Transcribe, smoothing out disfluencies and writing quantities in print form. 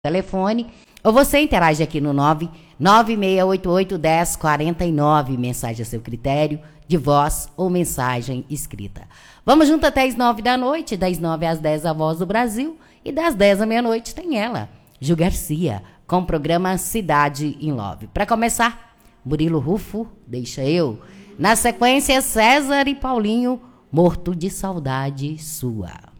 telefone, ou você interage aqui no 996881049, mensagem a seu critério, de voz ou mensagem escrita. Vamos junto até as 9 da noite, das 9 às 10 a Voz do Brasil, e das 10 à meia-noite tem ela, Ju Garcia, com o programa Cidade in Love. Para começar, Murilo Rufo, Deixa Eu. Na sequência, César e Paulinho, Morto de Saudade Sua.